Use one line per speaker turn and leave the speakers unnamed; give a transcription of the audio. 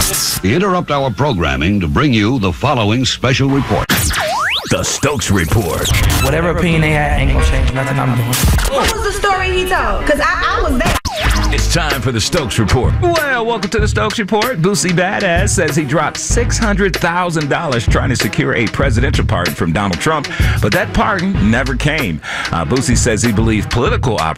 We interrupt our programming to bring you the following special report.
The Stokes Report.
Whatever opinion they had ain't gonna change nothing I'm doing.
What was the story he told? Because I was there.
It's time for the Stokes Report.
Well, welcome to the Stokes Report. Boosie Badass says he dropped $600,000 trying to secure a presidential pardon from Donald Trump, but that pardon never came. Boosie says he believes political